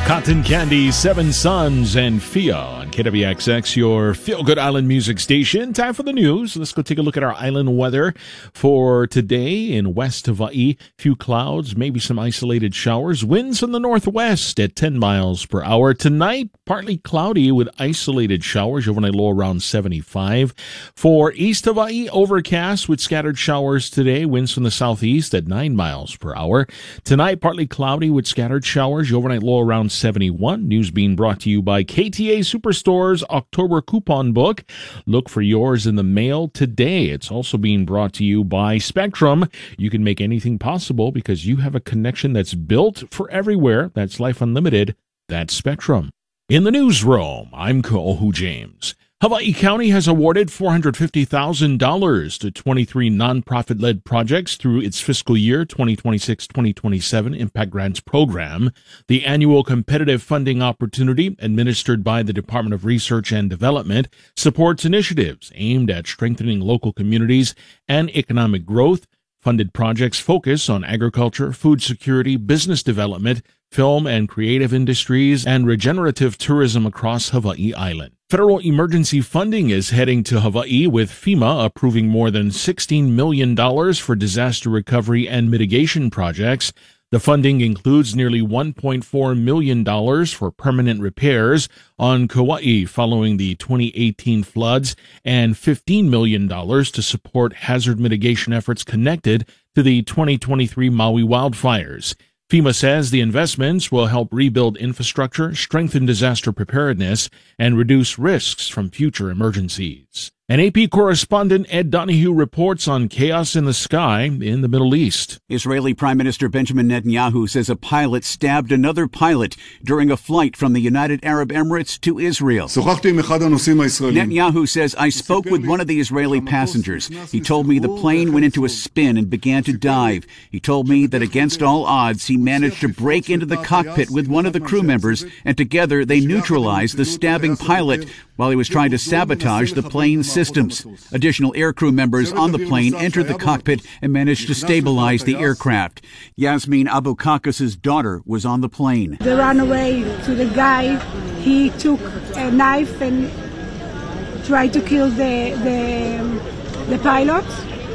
Cotton Candy, Seven Sons, and Fia on KWXX, your feel-good island music station. Time for the news. Let's go take a look at our island weather for today in West Hawaii. Few clouds, maybe some isolated showers. Winds from the northwest at 10 miles per hour. Tonight, partly cloudy with isolated showers. Overnight low around 75. For East Hawaii, overcast with scattered showers today. Winds from the southeast at 9 miles per hour. Tonight, partly cloudy with scattered showers. Overnight low around 71. News being brought to you by KTA Superstore's October coupon book. Look for yours in the mail today. It's also being brought to you by Spectrum. You can make anything possible because you have a connection that's built for everywhere. That's Life Unlimited. That's Spectrum. In the newsroom, I'm Ko'ohu James. Hawaii County has awarded $450,000 to 23 nonprofit-led projects through its fiscal year 2026-2027 Impact Grants program. The annual competitive funding opportunity, administered by the Department of Research and Development, supports initiatives aimed at strengthening local communities and economic growth. Funded projects focus on agriculture, food security, business development, film and creative industries, and regenerative tourism across Hawaii Island. Federal emergency funding is heading to Hawaii, with FEMA approving more than $16 million for disaster recovery and mitigation projects. The funding includes nearly $1.4 million for permanent repairs on Kauai following the 2018 floods and $15 million to support hazard mitigation efforts connected to the 2023 Maui wildfires. FEMA says the investments will help rebuild infrastructure, strengthen disaster preparedness, and reduce risks from future emergencies. An AP correspondent, Ed Donahue, reports on chaos in the sky in the Middle East. Israeli Prime Minister Benjamin Netanyahu says a pilot stabbed another pilot during a flight from the United Arab Emirates to Israel. Netanyahu says, I spoke with one of the Israeli passengers. He told me the plane went into a spin and began to dive. He told me that against all odds, he managed to break into the cockpit with one of the crew members, and together they neutralized the stabbing pilot while he was trying to sabotage the plane's systems. Additional aircrew members on the plane entered the cockpit and managed to stabilize the aircraft. Yasmin Abu Kakas's daughter was on the plane. They ran away to the guy. He took a knife and tried to kill the pilot.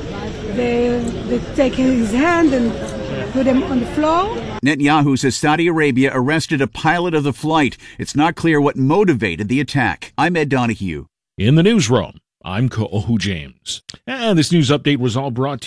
They take his hand and put him on the floor. Netanyahu says Saudi Arabia arrested a pilot of the flight. It's not clear what motivated the attack. I'm Ed Donahue. In the newsroom, I'm Ko'ohu James. And this news update was all brought to you